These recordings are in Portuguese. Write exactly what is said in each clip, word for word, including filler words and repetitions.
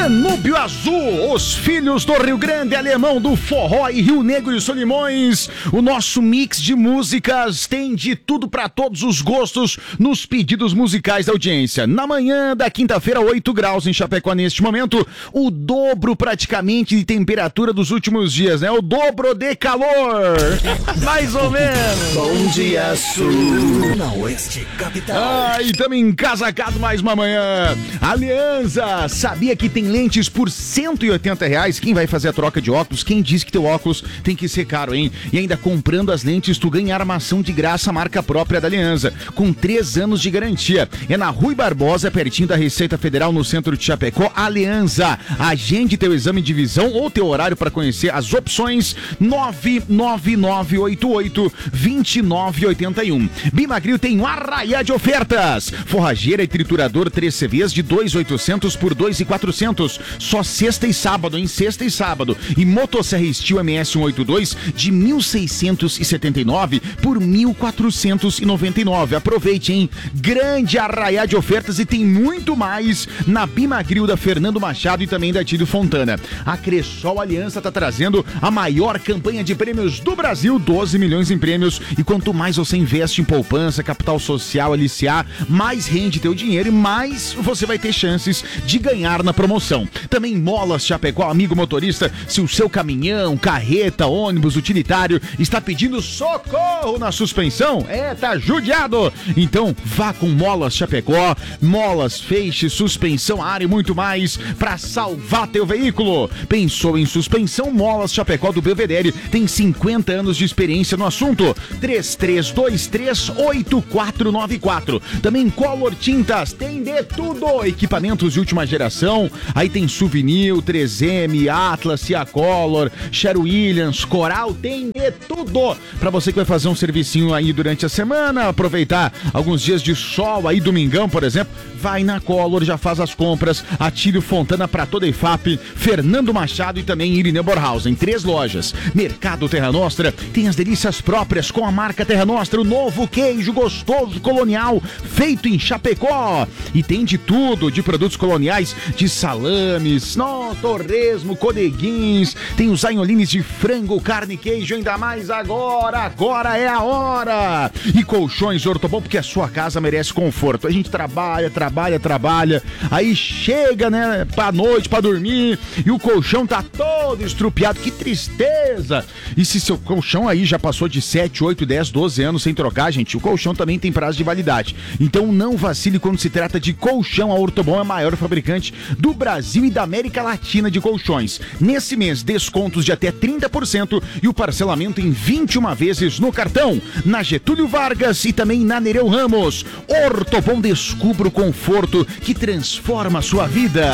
Danúbio Azul, os filhos do Rio Grande, Alemão do Forró e Rio Negro e Solimões. O nosso mix de músicas tem de tudo para todos os gostos nos pedidos musicais da audiência. Na manhã da quinta-feira, oito graus em Chapecó neste momento, o dobro praticamente de temperatura dos últimos dias, né? O dobro de calor, mais ou menos. Bom dia, Sul, na Oeste Capital. Ah, e estamos encasacado mais uma manhã. Aliança, sabia que tem lentes por cento e oitenta reais? Quem vai fazer a troca de óculos? Quem disse que teu óculos tem que ser caro, hein? E ainda comprando as lentes, tu ganha armação de graça, marca própria da Aliança, com três anos de garantia. É na Rui Barbosa, pertinho da Receita Federal, no centro de Chapecó. Aliança, agende teu exame de visão ou teu horário para conhecer as opções. Nove nove nove oito oito, dois nove oito um. Bimagril tem um arraiá de ofertas. Forrageira e triturador três C Vs de dois mil e oitocentos por dois mil e quatrocentos. Só sexta e sábado, em sexta e sábado. E motosserra Steel M S cento e oitenta e dois de mil seiscentos e setenta e nove por mil quatrocentos e noventa e nove. Aproveite, hein? Grande arraiá de ofertas e tem muito mais na Bimagril da Fernando Machado e também da Tílio Fontana. A Cressol Aliança está trazendo a maior campanha de prêmios do Brasil, doze milhões em prêmios. E quanto mais você investe em poupança, capital social, L C A, mais rende teu dinheiro e mais você vai ter chances de ganhar na promoção. Também Molas Chapecó, amigo motorista, se o seu caminhão, carreta, ônibus, utilitário está pedindo socorro na suspensão, é, tá judiado. Então vá com Molas Chapecó, molas, feixe, suspensão, ar e muito mais para salvar teu veículo. Pensou em suspensão? Molas Chapecó do Belvedere tem cinquenta anos de experiência no assunto. três três dois três oito quatro nove quatro. Também Color Tintas, tem de tudo, equipamentos de última geração. Aí tem Souvenir, três M, Atlas, Cia Color, Sher Williams, Coral, tem de tudo. Pra você que vai fazer um servicinho aí durante a semana, aproveitar alguns dias de sol aí, domingão, por exemplo, vai na Color, já faz as compras. Atílio Fontana pra toda a I F A P, Fernando Machado e também Irineu Borhaus, em três lojas. Mercado Terra Nostra tem as delícias próprias com a marca Terra Nostra, o novo queijo gostoso colonial feito em Chapecó. E tem de tudo, de produtos coloniais, de salames, no, torresmo, coneguins, tem os anholines de frango, carne e queijo, ainda mais agora, agora é a hora. E colchões Ortobon, porque a sua casa merece conforto. A gente trabalha, trabalha, trabalha, aí chega, né, pra noite, pra dormir, e o colchão tá todo estrupiado, que tristeza. E se seu colchão aí já passou de sete, oito, dez, doze anos sem trocar, gente, o colchão também tem prazo de validade. Então não vacile quando se trata de colchão. A Ortobon é a maior fabricante do Brasil e da América Latina de colchões. Nesse mês, descontos de até trinta por cento e o parcelamento em vinte e uma vezes no cartão, na Getúlio Vargas e também na Nereu Ramos. Ortobon, descubra o conforto que transforma a sua vida.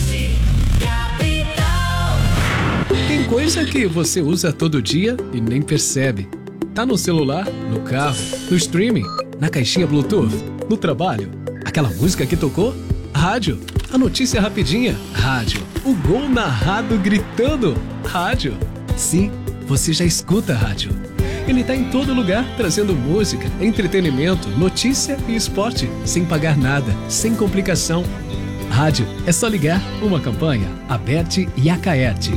Tem coisa que você usa todo dia e nem percebe. Tá no celular, no carro, no streaming, na caixinha Bluetooth, no trabalho. Aquela música que tocou? Rádio. A notícia rapidinha? Rádio. O gol narrado gritando? Rádio. Sim, você já escuta rádio. Ele tá em todo lugar, trazendo música, entretenimento, notícia e esporte, sem pagar nada, sem complicação. Rádio, é só ligar. Uma campanha, Aberte e Acaerte.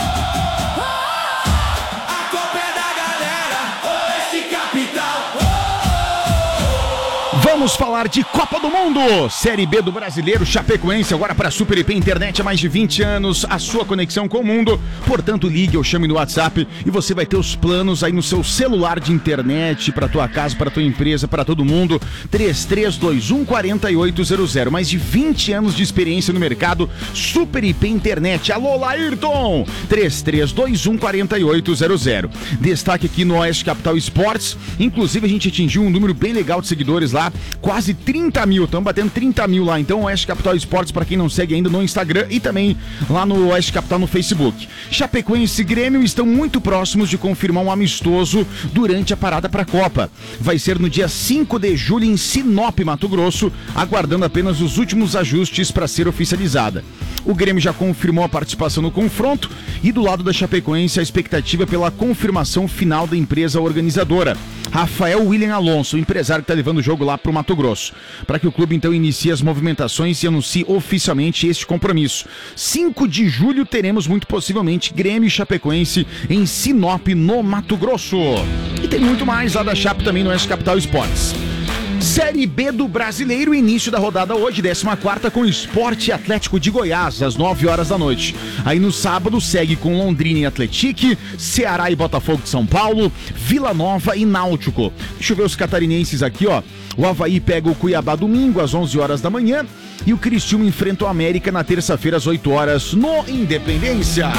Vamos falar de Copa do Mundo, Série B do Brasileiro Chapecoense, agora para Super I P Internet há mais de vinte anos, a sua conexão com o mundo. Portanto, ligue ou chame no WhatsApp e você vai ter os planos aí no seu celular de internet, para tua casa, para tua empresa, para todo mundo. Três três dois um, quatro oito zero zero, mais de vinte anos de experiência no mercado, Super I P Internet. Alô, Laírton! Três três dois um, quatro oito zero zero. Destaque aqui no Oeste Capital Esportes, inclusive a gente atingiu um número bem legal de seguidores lá, quase trinta mil, estamos batendo trinta mil lá. Então, Oeste Capital Esportes, para quem não segue ainda, no Instagram e também lá no Oeste Capital no Facebook. Chapecoense e Grêmio estão muito próximos de confirmar um amistoso durante a parada para a Copa. Vai ser no dia cinco de julho em Sinop, Mato Grosso, aguardando apenas os últimos ajustes para ser oficializada. O Grêmio já confirmou a participação no confronto e do lado da Chapecoense a expectativa pela confirmação final da empresa organizadora. Rafael William Alonso, o empresário que está levando o jogo lá para o Mato Grosso, para que o clube então inicie as movimentações e anuncie oficialmente este compromisso. cinco de julho teremos muito possivelmente Grêmio e Chapecoense em Sinop, no Mato Grosso. E tem muito mais lá da Chape também no Oeste Capital Esportes. Série B do Brasileiro, início da rodada hoje, décima quarta, com Sport Atlético de Goiás, às nove horas da noite. Aí no sábado segue com Londrina e Atletique, Ceará e Botafogo de São Paulo, Vila Nova e Náutico. Deixa eu ver os catarinenses aqui, ó. O Avaí pega o Cuiabá domingo, às onze horas da manhã, e o Criciúma enfrenta o América na terça-feira, às oito horas, no Independência.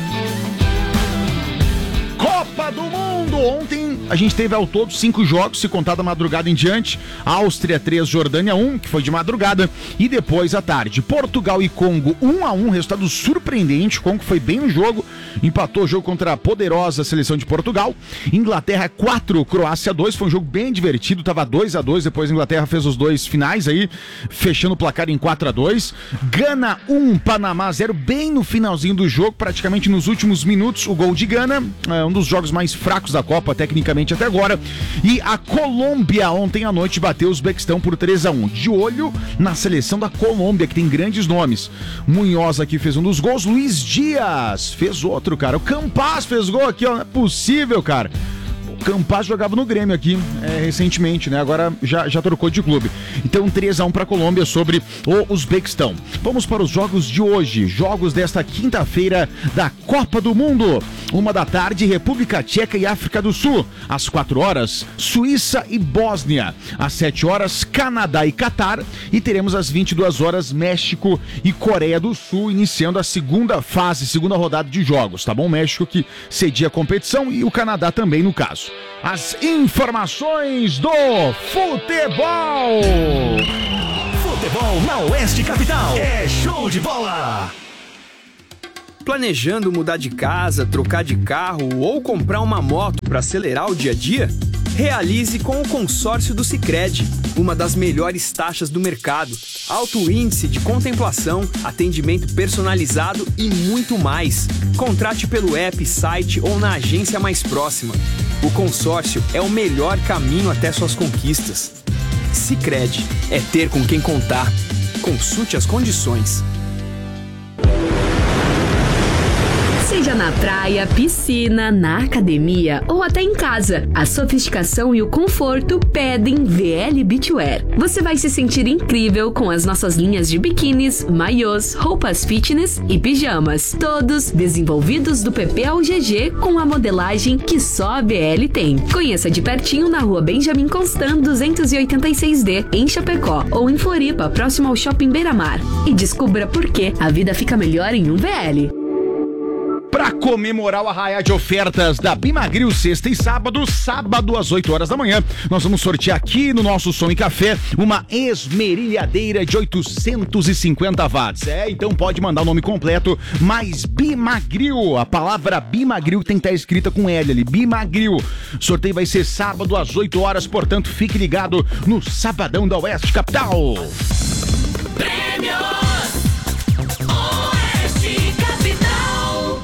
Copa do Mundo! Ontem a gente teve ao todo cinco jogos, se contar da madrugada em diante. Áustria três, Jordânia um, que foi de madrugada, e depois à tarde. Portugal e Congo um a um, resultado surpreendente. O Congo foi bem no jogo, empatou o jogo contra a poderosa seleção de Portugal. Inglaterra quatro, Croácia dois, foi um jogo bem divertido, tava dois a dois, depois a Inglaterra fez os dois finais aí, fechando o placar em quatro a dois. Gana um, Panamá zero, bem no finalzinho do jogo, praticamente nos últimos minutos, o gol de Gana, é um dos jogos mais fracos da Copa, tecnicamente até agora. E a Colômbia ontem à noite bateu o Uzbequistão por três a um. De olho na seleção da Colômbia, que tem grandes nomes. Munhoz aqui fez um dos gols, Luiz Dias fez outro, cara. O Campas fez gol aqui, ó. Não é possível, cara. Campas jogava no Grêmio aqui é, recentemente, né? Agora já, já trocou de clube. Então três a um para a Colômbia sobre o Uzbequistão. Vamos para os jogos de hoje. Jogos desta quinta-feira da Copa do Mundo. Uma da tarde, República Tcheca e África do Sul. Às quatro horas, Suíça e Bósnia. Às sete horas, Canadá e Catar. E teremos às vinte e duas horas, México e Coreia do Sul, iniciando a segunda fase, segunda rodada de jogos, tá bom? México que cedia a competição e o Canadá também, no caso. As informações do futebol. Futebol na Oeste Capital. É show de bola. Planejando mudar de casa, trocar de carro ou comprar uma moto para acelerar o dia a dia? Realize com o consórcio do Sicredi, uma das melhores taxas do mercado, alto índice de contemplação, atendimento personalizado e muito mais. Contrate pelo app, site ou na agência mais próxima. O consórcio é o melhor caminho até suas conquistas. Sicredi, é ter com quem contar. Consulte as condições. Seja na praia, piscina, na academia ou até em casa, a sofisticação e o conforto pedem V L Beachwear. Você vai se sentir incrível com as nossas linhas de biquínis, maiôs, roupas fitness e pijamas, todos desenvolvidos do P P ao G G com a modelagem que só a B L tem. Conheça de pertinho na rua Benjamin Constant duzentos e oitenta e seis D, em Chapecó, ou em Floripa, próximo ao Shopping Beira-Mar. E descubra por que a vida fica melhor em um V L. Para comemorar o arraiá de ofertas da Bimagril, sexta e sábado, sábado às oito horas da manhã, nós vamos sortear aqui no nosso Som e Café uma esmerilhadeira de oitocentos e cinquenta watts. É, então pode mandar o nome completo, mais Bimagril. A palavra Bimagril tem que estar escrita com L ali, Bimagril. Sorteio vai ser sábado às oito horas, portanto fique ligado no Sabadão da Oeste Capital. Prêmios Oeste Capital.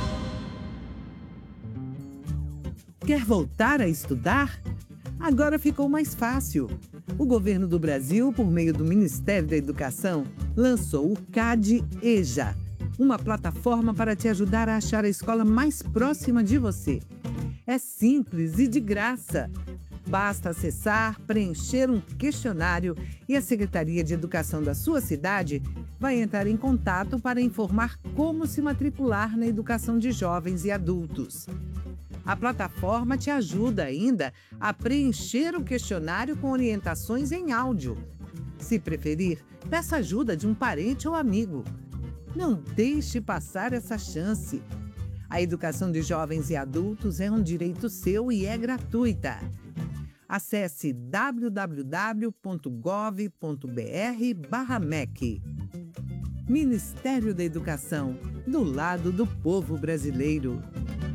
Quer voltar a estudar? Agora ficou mais fácil. O governo do Brasil, por meio do Ministério da Educação, lançou o CAD EJA, uma plataforma para te ajudar a achar a escola mais próxima de você. É simples e de graça. Basta acessar, preencher um questionário e a Secretaria de Educação da sua cidade vai entrar em contato para informar como se matricular na educação de jovens e adultos. A plataforma te ajuda ainda a preencher o questionário com orientações em áudio. Se preferir, peça ajuda de um parente ou amigo. Não deixe passar essa chance. A educação de jovens e adultos é um direito seu e é gratuita. Acesse w w w ponto gov ponto b r barra M E C. Ministério da Educação, do lado do povo brasileiro.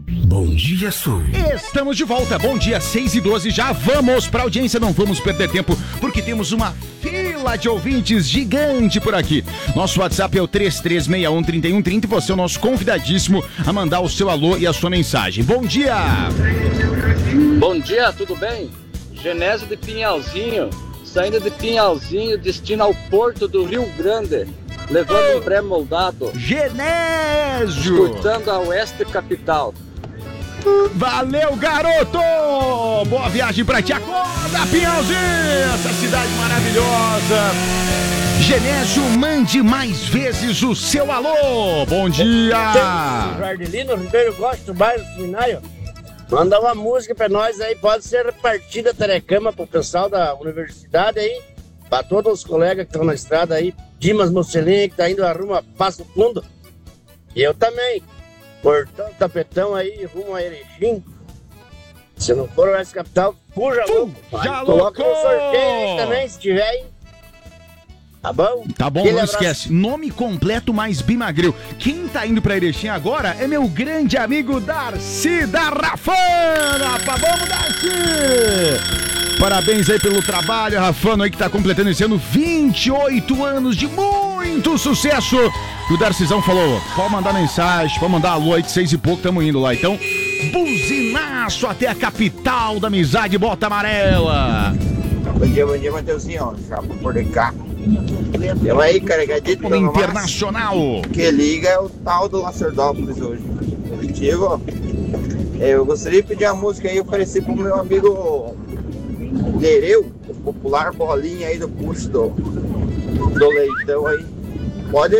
Bom Dia Sul. Estamos de volta, bom dia, seis e doze, já vamos pra audiência, não vamos perder tempo, porque temos uma fila de ouvintes gigante por aqui. Nosso WhatsApp é o três três seis um, três um três zero e você é o nosso convidadíssimo a mandar o seu alô e a sua mensagem. Bom dia! Bom dia, tudo bem? Genésio de Pinhalzinho, saindo de Pinhalzinho, destino ao porto do Rio Grande, levando um pré-moldado. Genésio! Escutando a Oeste Capital. Valeu, garoto! Boa viagem pra ti. Acorda, Pinhalzinho! Essa cidade maravilhosa. Genésio, mande mais vezes o seu alô. Bom dia! Jardelino Ribeiro, gosto mais do seminário. Manda uma música pra nós aí. Pode ser repartida telecama pro pessoal da universidade aí. Pra todos os colegas que estão na estrada aí. Dimas Mocelinha, que tá indo a rumo a Passo Fundo. E eu também. Portão, tapetão aí, rumo a Erechim. Se não for o Oeste Capital, fuja louco. Já coloca louco! no sorteio aí também, se tiver aí. Tá bom? Tá bom, Aquele não abraço. esquece. Nome completo mais Bimagril. Quem tá indo pra Erechim agora é meu grande amigo Darcy da Rafana. Pá, vamos, Darcy! Parabéns aí pelo trabalho, Rafano aí que tá completando esse ano vinte e oito anos de muito sucesso. E o Darcyzão falou, pode mandar mensagem, pode mandar alô aí de seis e pouco, tamo indo lá. Então, buzinaço até a capital da amizade Bota Amarela. Bom dia, bom dia, Mateuzinho. Chapa por cá. Tamo aí, carregadito. Como internacional. Que liga é o tal do Lacerdópolis hoje. Positivo. Eu gostaria de pedir uma música aí, oferecer pro meu amigo Lereu, o popular bolinha aí do puxo do, do leitão aí. Pode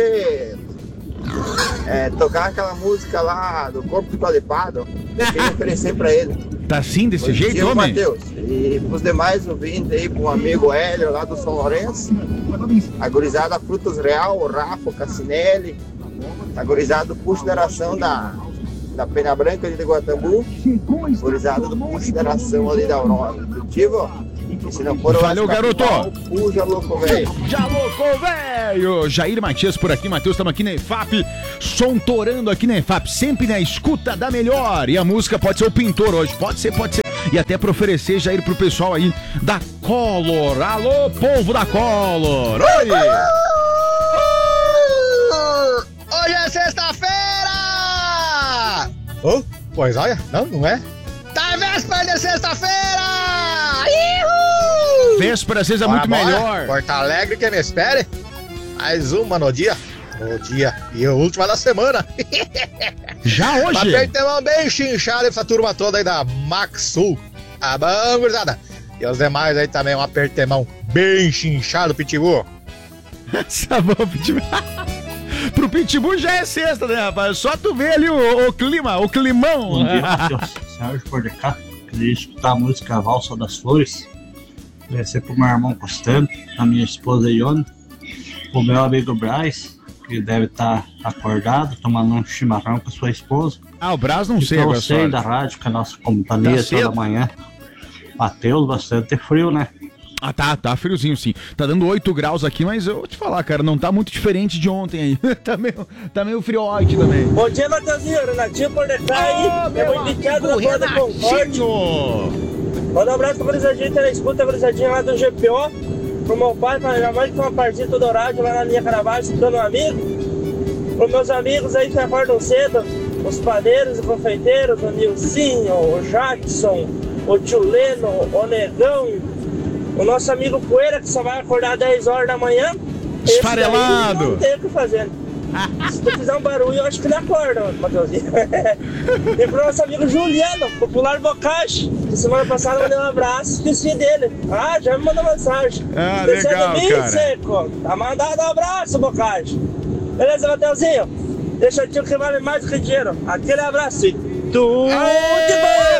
é, tocar aquela música lá do Corpo do Calepado. Deixa eu oferecer pra ele. Tá assim, desse Positivo, jeito, homem? Matheus. E pros demais ouvintes aí, pro amigo Hélio lá do São Lourenço, a gurizada Frutos Real, o Rafa, o Cassinelli, a gurizada do Puxo da Aração da, da Pena Branca ali de Guatambu, a gurizada do Puxo da Aração ali da Aurora. Positivo? E se não for o Valeu, garoto! Puxa, louco, velho! Já louco, velho! Jair Matias por aqui, Matheus, estamos aqui na E F A P, som torando aqui na E F A P, sempre na escuta da melhor. E a música pode ser o Pintor hoje, pode ser, pode ser. E até para oferecer, Jair, pro pessoal aí da Collor. Alô, povo da Collor! Oi! Hoje é sexta-feira! Oh, pois olha, não, não é? Tá véspera de sexta-feira! Ihu! Véspera às vezes é Bora, muito bora. melhor. Porto Alegre que me espere. Mais uma no dia. No dia. E a última da semana. Já hoje? Apertamos bem chinchado essa turma toda aí da Max Sul. Ah, bom, gurizada. E os demais aí também, um apertemão bem chinchado, Pitbull. Tá bom, Pitbull. Pro Pitbull já é sexta, né, rapaz? Só tu vê ali o, o clima, o climão. Bom dia, Matheus. Sérgio por cá. Queria escutar a música Valsa das Flores. Vai ser pro meu irmão Costano, a minha esposa Ione, o meu amigo Braz, que deve estar acordado, tomando um chimarrão com a sua esposa. Ah, o Braz não e sei pra agora. você da rádio, com a nossa companhia Tá toda cedo? manhã. Matheus, bastante frio, né? Ah, tá, tá friozinho sim. Tá dando oito graus aqui, mas eu vou te falar, cara, não tá muito diferente de ontem aí. tá meio, tá meio friote também. Bom dia, Mateuzinho. Renatinho por cá aí. É muito indicado na Porta do Concorde. Manda um abraço pra gurizadinha que tá na escuta, a gurizadinha lá do G P O. Pro meu pai, pra minha mãe que tem uma partida do horário lá na linha Caravaggio, escutando um amigo. Pros meus amigos aí que acordam cedo, os padeiros e confeiteiros, o Nilcinho, o Jackson, o Tio Leno, o Negão, o nosso amigo Poeira, que só vai acordar dez horas da manhã. Esse Esfarelado. daí não tem o que fazer. Se tu fizer um barulho, eu acho que ele acorda, Matheusinho. E pro nosso amigo Juliano, popular Bocache, que semana passada eu mandei um abraço, esqueci dele. Ah, já me mandou mensagem. Ah, Esqueci legal, de mim, cara. Seco. Tá mandado um abraço, Bocache. Beleza, Matheusinho? Deixa o tio que vale mais do que dinheiro. Aquele abraço e tudo de